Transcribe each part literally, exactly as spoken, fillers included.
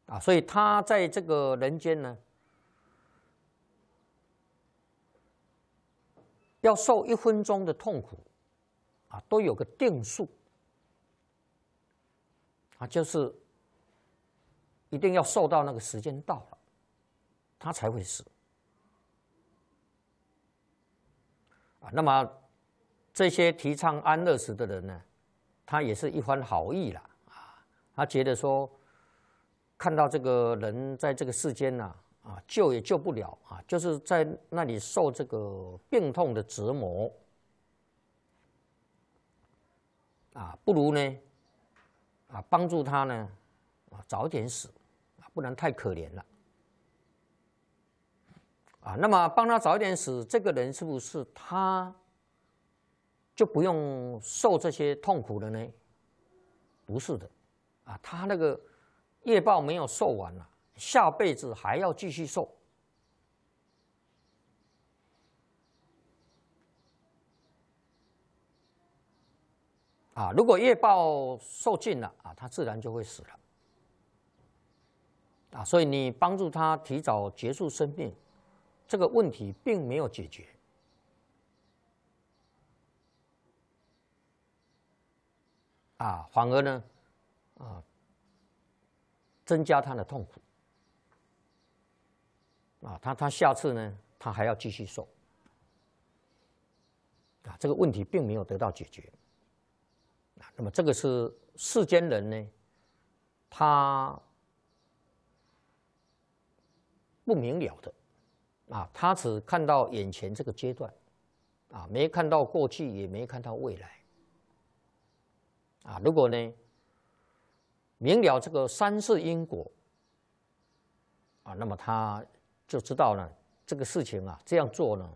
啊，所以他在这个人间呢，要受一分钟的痛苦，啊，都有个定数，啊，就是一定要受到那个时间到了，他才会死。啊，那么这些提倡安乐死的人呢，他也是一番好意啦，啊，他觉得说。看到这个人在这个世间呐，啊，救也救不了啊，就是在那里受这个病痛的折磨，啊，不如呢，啊，帮助他呢，啊，早点死，啊，不然太可怜了，啊，那么帮他早一点死，这个人是不是他就不用受这些痛苦了呢？不是的，啊，他那个。业报没有受完了，下辈子还要继续受。啊，如果业报受尽了啊，他自然就会死了。啊，所以你帮助他提早结束生命，这个问题并没有解决。啊，反而呢，啊。增加他的痛苦，啊，他他下次呢，他还要继续受，啊，这个问题并没有得到解决，啊，那么这个是世间人呢，他不明了的，啊，他只看到眼前这个阶段，啊，没看到过去，也没看到未来，啊，如果呢？明了这个三世因果，啊，那么他就知道呢，这个事情啊，这样做呢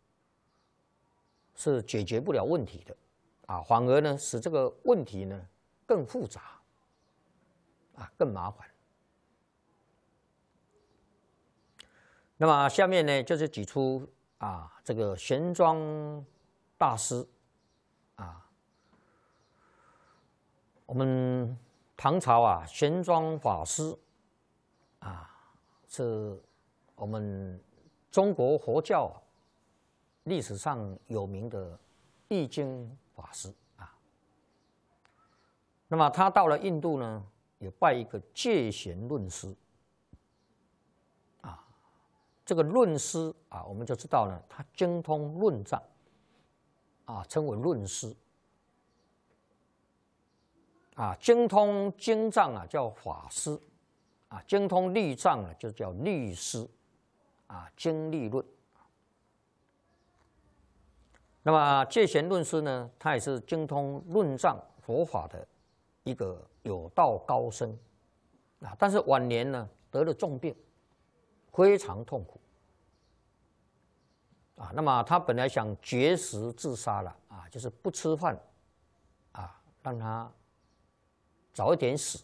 是解决不了问题的，啊，反而呢使这个问题呢更复杂，啊，更麻烦。那么下面呢就是举出啊这个玄奘大师，啊，我们。唐朝啊，玄奘法师啊，是我们中国佛教历史上有名的易经法师啊。那么他到了印度呢，也拜一个戒贤论师啊。这个论师啊，我们就知道呢，他精通论藏啊，称为论师。啊，精通经藏啊叫法师，啊，精通律藏啊就叫律师，啊，经律论。那么戒贤论师呢，他也是精通论藏佛法的一个有道高僧，啊，但是晚年呢得了重病，非常痛苦，啊，那么他本来想绝食自杀了，啊，就是不吃饭，啊，让他。早一点死。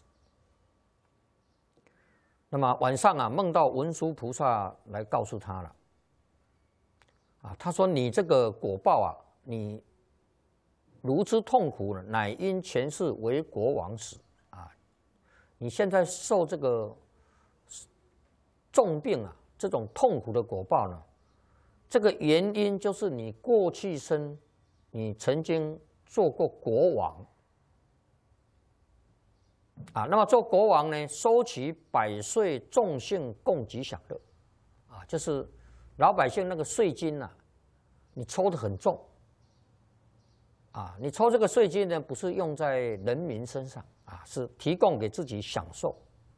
那么晚上啊，梦到文殊菩萨来告诉他了，啊，他说：“你这个果报啊，你如之痛苦，乃因前世为国王死啊。你现在受这个重病啊，这种痛苦的果报呢，这个原因就是你过去生，你曾经做过国王。”啊，那么做国王呢，收取百岁众幸共给享乐，啊，就是老百姓那个税金呐、啊，你抽得很重，啊，你抽这个税金呢，不是用在人民身上啊，是提供给自己享受，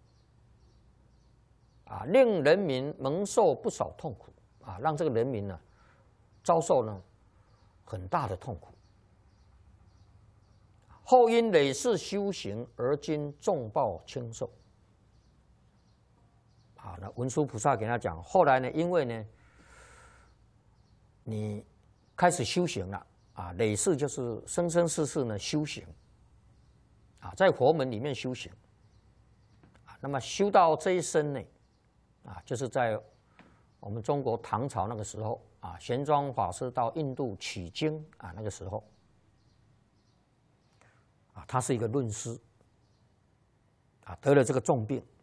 啊，令人民蒙受不少痛苦，啊，让这个人民呢，遭受呢很大的痛苦。后因累世修行，而今重报轻受。好，那文殊菩萨给他讲，后来呢，因为呢，你开始修行了啊，累世就是生生世世呢修行，啊，在佛门里面修行，啊，那么修到这一生呢，啊，就是在我们中国唐朝那个时候啊，玄奘法师到印度取经啊，那个时候。啊，他是一个论师，啊，得了这个重病，